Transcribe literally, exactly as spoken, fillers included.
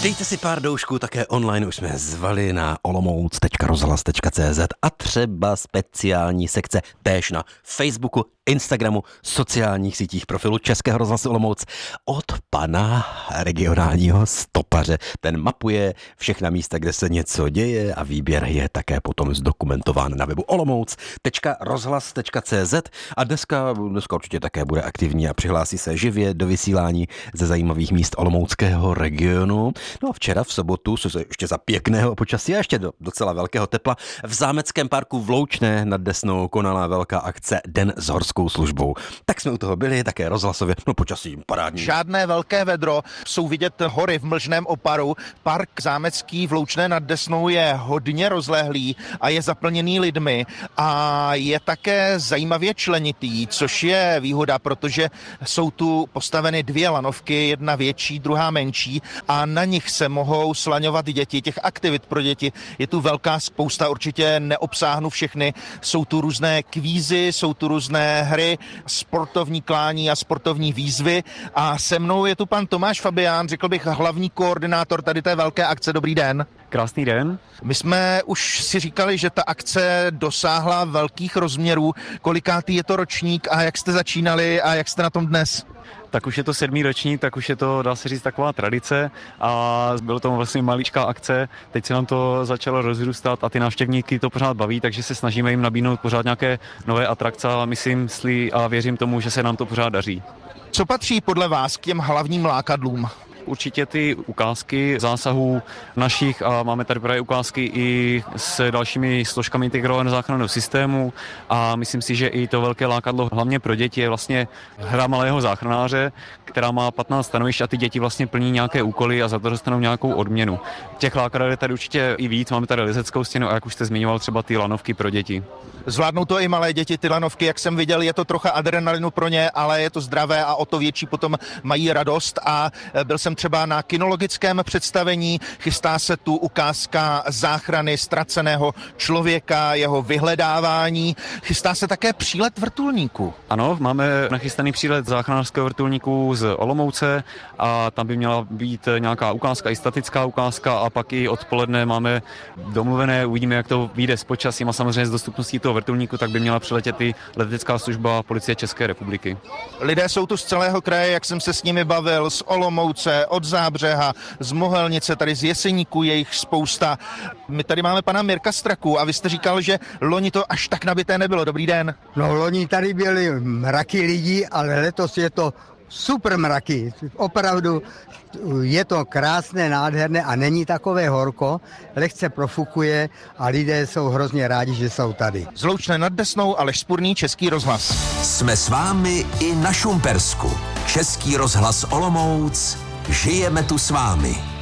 Dejte si pár doušků, také online už jsme zvali na olomouc tečka rozhlas tečka cé zet a třeba speciální sekce též na Facebooku, Instagramu, sociálních sítích profilu Českého rozhlasu Olomouc od pana regionálního stopaře. Ten mapuje všechna místa, kde se něco děje a výběr je také potom zdokumentován na webu olomouc tečka rozhlas tečka cé zet a dneska, dneska určitě také bude aktivní a přihlásí se živě do vysílání ze zajímavých míst olomouckého regionu. No a včera v sobotu se ještě za pěkného počasí a ještě do docela velkého tepla v zámeckém parku v Loučné nad Desnou konala velká akce Den s horskou službou. Tak jsme u toho byli, také rozhlasově, no počasí parádní. Žádné velké vedro, jsou vidět hory v mlžném oparu. Park zámecký v Loučné nad Desnou je hodně rozlehlý a je zaplněný lidmi a je také zajímavě členitý, což je výhoda, protože jsou tu postaveny dvě lanovky, jedna větší, druhá menší a na nich se mohou slaňovat děti. Těch aktivit pro děti je tu velká spousta, určitě neobsáhnu všechny. Jsou tu různé kvízy, jsou tu různé hry, sportovní klání a sportovní výzvy a se mnou je tu pan Tomáš Fabián, řekl bych hlavní koordinátor tady té velké akce. Dobrý den. Krásný den. My jsme už si říkali, že ta akce dosáhla velkých rozměrů. Kolikátý je to ročník a jak jste začínali a jak jste na tom dnes? Tak už je to sedmý ročník, tak už je to, dá se říct, taková tradice a bylo to vlastně maličká akce. Teď se nám to začalo rozrůstat a ty návštěvníky to pořád baví, takže se snažíme jim nabídnout pořád nějaké nové atrakce a myslím si a věřím tomu, že se nám to pořád daří. Co patří podle vás k těm hlavním lákadlům? Určitě ty ukázky zásahů našich a máme tady právě ukázky i s dalšími složkami integrovaného záchranného systému a myslím si, že i to velké lákadlo hlavně pro děti je vlastně hra malého záchranáře, která má patnáct stanovišť a ty děti vlastně plní nějaké úkoly a za to dostanou nějakou odměnu. Těch lákadel je tady určitě i víc, máme tady lezeckou stěnu a jak už jste zmiňoval třeba ty lanovky pro děti. Zvládnou to i malé děti, ty lanovky, jak jsem viděl, je to trocha adrenalinu pro ně, ale je to zdravé a o to větší potom mají radost a byl jsem třeba na kinologickém představení, chystá se tu ukázka záchrany ztraceného člověka, jeho vyhledávání, chystá se také přílet vrtulníku. Ano, máme nachystaný přílet záchranářského vrtulníku z Olomouce a tam by měla být nějaká ukázka, i statická ukázka a pak i odpoledne máme domluvené, uvidíme, jak to vyjde s počasím a samozřejmě s dostupností toho vrtulníku, tak by měla přiletět i letecká služba Policie České republiky. Lidé jsou tu z celého kraje, jak jsem se s nimi bavil, z Olomouce, od Zábřeha, z Mohelnice, tady z Jeseníku je jich spousta. My tady máme pana Mirka Straku a vy jste říkal, že loni to až tak nabité nebylo. Dobrý den. No loni tady byly mraky lidí, ale letos je to super mraky. Opravdu je to krásné, nádherné a není takové horko, lehce profukuje a lidé jsou hrozně rádi, že jsou tady. Z Loučné nad Desnou Aleš Spurný, Český rozhlas. Jsme s vámi i na Šumpersku. Český rozhlas Olomouc. Žijeme tu s vámi.